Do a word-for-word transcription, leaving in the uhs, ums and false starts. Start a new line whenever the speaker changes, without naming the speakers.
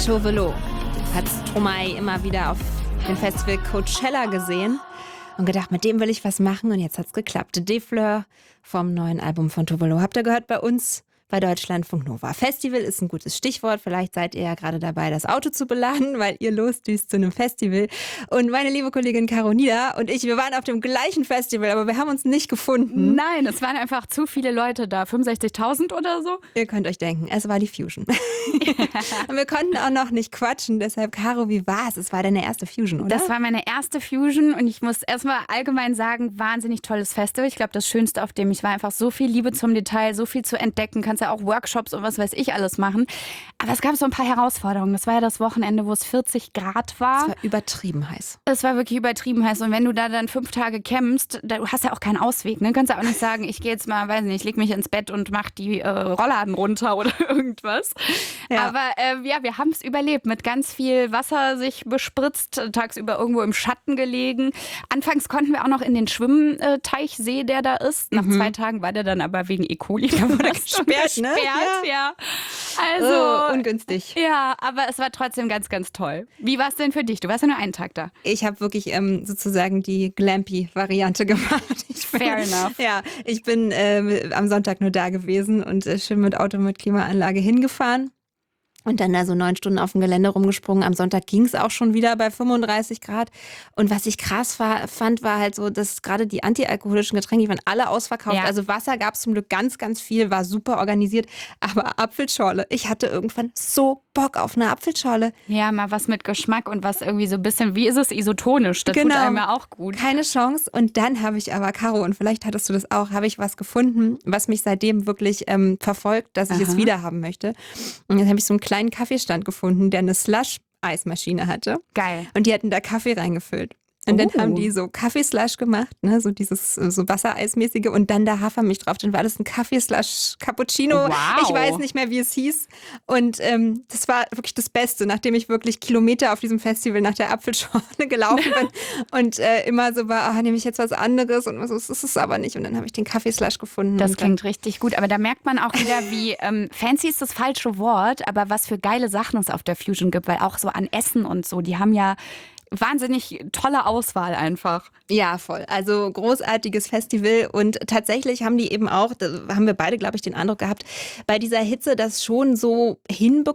Tovelo hat Stromae immer wieder auf dem Festival Coachella gesehen und gedacht, mit dem will ich was machen, und jetzt hat's geklappt. Defleur vom neuen Album von Tovelo habt ihr gehört bei uns bei Deutschlandfunk Nova. Festival ist ein gutes Stichwort. Vielleicht seid ihr ja gerade dabei, das Auto zu beladen, weil ihr losdüst zu einem Festival. Und meine liebe Kollegin Caronida und ich, wir waren auf dem gleichen Festival, aber wir haben uns nicht gefunden.
Nein, es waren einfach zu viele Leute da. fünfundsechzigtausend oder so?
Ihr könnt euch denken, es war die Fusion. Und wir konnten auch noch nicht quatschen. Deshalb, Caro, wie war es? Es war deine erste Fusion, oder?
Das war meine erste Fusion und ich muss erstmal allgemein sagen, wahnsinnig tolles Festival. Ich glaube, das Schönste, auf dem ich war, einfach so viel Liebe zum Detail, so viel zu entdecken. Kannst ja auch Workshops und was weiß ich alles machen. Aber es gab so ein paar Herausforderungen. Das war ja das Wochenende, wo es vierzig Grad war.
Es war übertrieben heiß.
Es war wirklich übertrieben heiß. Und wenn du da dann fünf Tage campst, du hast ja auch keinen Ausweg. Ne? Kannst ja auch nicht sagen, ich gehe jetzt mal, weiß nicht, ich leg mich ins Bett und mach die äh, Rollladen runter oder irgendwas. Ja. Aber äh, ja, wir haben es überlebt. Mit ganz viel Wasser sich bespritzt, tagsüber irgendwo im Schatten gelegen. Anfangs konnten wir auch noch in den Schwimmteichsee, der da ist. Nach mhm. zwei Tagen war der dann aber wegen E. coli da wurde gesperrt, ne? Ja. ja. Also
oh, ungünstig.
Ja, aber es war trotzdem ganz, ganz toll. Wie war es denn für dich? Du warst ja nur einen Tag da.
Ich habe wirklich ähm, sozusagen die Glampy-Variante gemacht. Ich
Fair
bin,
enough.
Ja, ich bin äh, am Sonntag nur da gewesen und äh, schön mit Auto mit Klimaanlage hingefahren. Und dann da so neun Stunden auf dem Gelände rumgesprungen. Am Sonntag ging es auch schon wieder bei fünfunddreißig Grad. Und was ich krass war, fand, war halt so, dass gerade die antialkoholischen Getränke, die waren alle ausverkauft.
Ja.
Also Wasser gab es zum Glück ganz, ganz viel, war super organisiert. Aber Apfelschorle, ich hatte irgendwann so Bock auf eine Apfelschorle.
Ja, mal was mit Geschmack und was irgendwie so ein bisschen, wie ist es, isotonisch. Das
genau.
tut einem ja auch gut.
Keine Chance. Und dann habe ich aber, Caro, und vielleicht hattest du das auch, habe ich was gefunden, was mich seitdem wirklich ähm, verfolgt, dass ich
Aha.
es wieder haben möchte. Und dann habe ich so einen kleinen Kaffeestand gefunden, der eine Slush-Eismaschine hatte.
Geil.
Und die hatten da Kaffee reingefüllt. Und dann
Oh.
haben die so Kaffeeslush gemacht, ne, so dieses so Wassereismäßige, und dann da Hafermilch drauf. Dann war das ein Kaffeeslush Cappuccino.
Wow.
Ich weiß nicht mehr, wie es hieß. Und ähm, das war wirklich das Beste, nachdem ich wirklich Kilometer auf diesem Festival nach der Apfelschorle gelaufen bin und äh, immer so war, ah, nehme ich jetzt was anderes, und so ist es aber nicht. Und dann habe ich den Kaffeeslush gefunden.
Das
und
klingt richtig gut, aber da merkt man auch wieder, wie ähm, fancy ist das falsche Wort, aber was für geile Sachen es auf der Fusion gibt, weil auch so an Essen und so, die haben ja wahnsinnig tolle Auswahl einfach.
Ja, voll. Also großartiges Festival, und tatsächlich haben die eben auch, da haben wir beide, glaube ich, den Eindruck gehabt, bei dieser Hitze das schon so hinbekommen,